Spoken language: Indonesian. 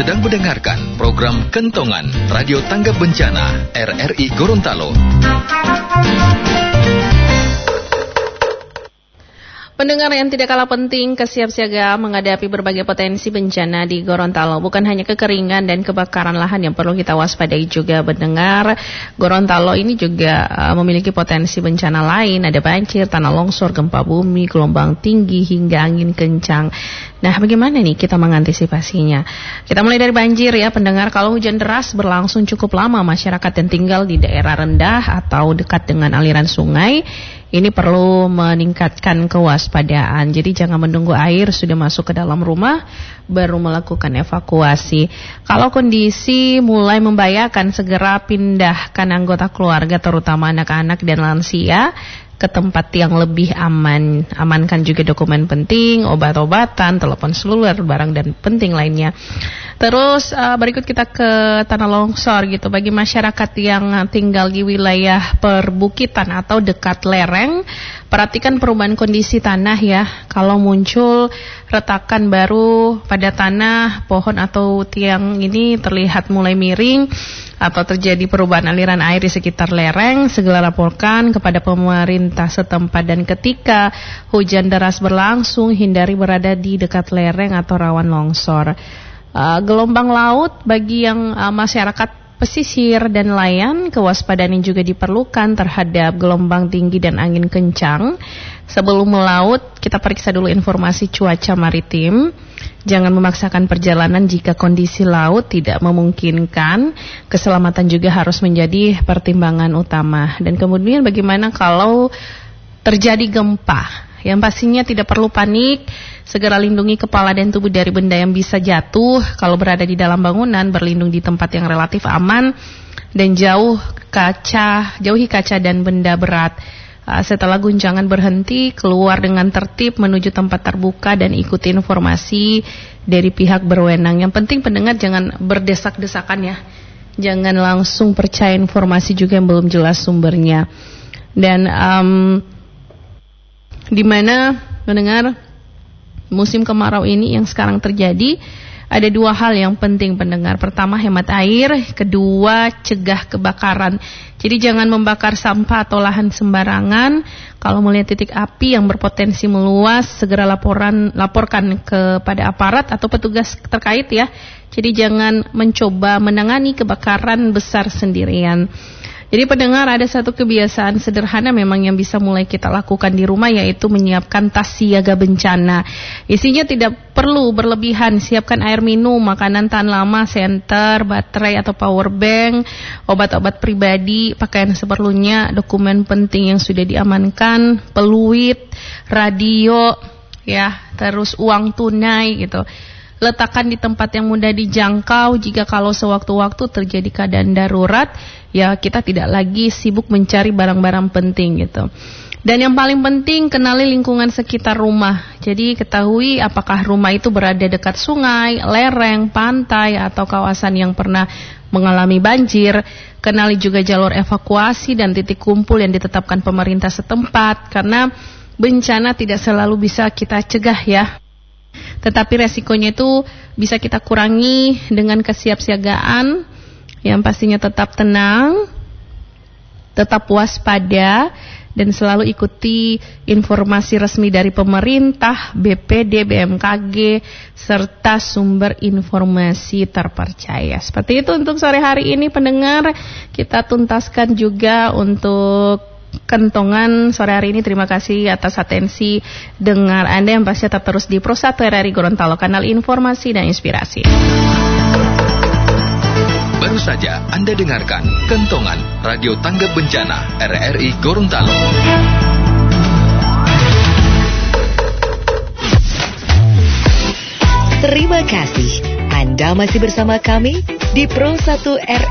sedang mendengarkan program Kentongan Radio Tanggap Bencana RRI Gorontalo. Pendengar yang tidak kalah penting, kesiapsiagaan menghadapi berbagai potensi bencana di Gorontalo. Bukan hanya kekeringan dan kebakaran lahan yang perlu kita waspadai juga, pendengar. Gorontalo ini juga memiliki potensi bencana lain. Ada banjir, tanah longsor, gempa bumi, gelombang tinggi, hingga angin kencang. Nah, bagaimana nih kita mengantisipasinya? Kita mulai dari banjir ya, pendengar. Kalau hujan deras berlangsung cukup lama, masyarakat yang tinggal di daerah rendah atau dekat dengan aliran sungai ini perlu meningkatkan kewaspadaan. Jadi jangan menunggu air sudah masuk ke dalam rumah baru melakukan evakuasi. Kalau kondisi mulai membahayakan, segera pindahkan anggota keluarga terutama anak-anak dan lansia ke tempat yang lebih aman. Amankan juga dokumen penting, obat-obatan, telepon seluler, barang dan penting lainnya. Terus berikut kita ke tanah longsor gitu. Bagi masyarakat yang tinggal di wilayah perbukitan atau dekat lereng, perhatikan perubahan kondisi tanah ya. Kalau muncul retakan baru pada tanah, pohon atau tiang ini terlihat mulai miring, atau terjadi perubahan aliran air di sekitar lereng, segera laporkan kepada pemerintah setempat. Dan ketika hujan deras berlangsung, hindari berada di dekat lereng atau rawan longsor. Gelombang laut bagi yang masyarakat pesisir dan nelayan, kewaspadaan yang juga diperlukan terhadap gelombang tinggi dan angin kencang. Sebelum melaut, kita periksa dulu informasi cuaca maritim. Jangan memaksakan perjalanan jika kondisi laut tidak memungkinkan. Keselamatan juga harus menjadi pertimbangan utama. Dan kemudian bagaimana kalau terjadi gempa? Yang pastinya tidak perlu panik, segera lindungi kepala dan tubuh dari benda yang bisa jatuh. Kalau berada di dalam bangunan, berlindung di tempat yang relatif aman dan jauhi kaca dan benda berat. Setelah guncangan berhenti, keluar dengan tertib menuju tempat terbuka dan ikuti informasi dari pihak berwenang. Yang penting pendengar jangan berdesak-desakan ya. Jangan langsung percaya informasi juga yang belum jelas sumbernya. Dan di mana mendengar musim kemarau ini yang sekarang terjadi, ada dua hal yang penting pendengar. Pertama, hemat air. Kedua, cegah kebakaran. Jadi jangan membakar sampah atau lahan sembarangan. Kalau melihat titik api yang berpotensi meluas, segera laporkan kepada aparat atau petugas terkait ya. Jadi jangan mencoba menangani kebakaran besar sendirian. Jadi pendengar, ada satu kebiasaan sederhana memang yang bisa mulai kita lakukan di rumah, yaitu menyiapkan tas siaga bencana. Isinya tidak perlu berlebihan. Siapkan air minum, makanan tahan lama, senter, baterai atau power bank, obat-obat pribadi, pakaian seperlunya, dokumen penting yang sudah diamankan, peluit, radio, ya, terus uang tunai gitu. Letakkan di tempat yang mudah dijangkau. Jika kalau sewaktu-waktu terjadi keadaan darurat, ya kita tidak lagi sibuk mencari barang-barang penting gitu. Dan yang paling penting, kenali lingkungan sekitar rumah. Jadi ketahui apakah rumah itu berada dekat sungai, lereng, pantai, atau kawasan yang pernah mengalami banjir. Kenali juga jalur evakuasi dan titik kumpul yang ditetapkan pemerintah setempat. Karena bencana tidak selalu bisa kita cegah ya. Tetapi resikonya itu bisa kita kurangi dengan kesiapsiagaan. Yang pastinya tetap tenang, tetap waspada, dan selalu ikuti informasi resmi dari pemerintah, BPD, BMKG, serta sumber informasi terpercaya. Seperti itu untuk sore hari ini pendengar. Kita tuntaskan juga untuk Kentongan sore hari ini. Terima kasih atas atensi dengar Anda yang pasti tetap terus di Pro 1 RRI Gorontalo, kanal informasi dan inspirasi. Baru saja Anda dengarkan Kentongan Radio Tanggap Bencana RRI Gorontalo. Terima kasih Anda masih bersama kami di Pro 1 RRI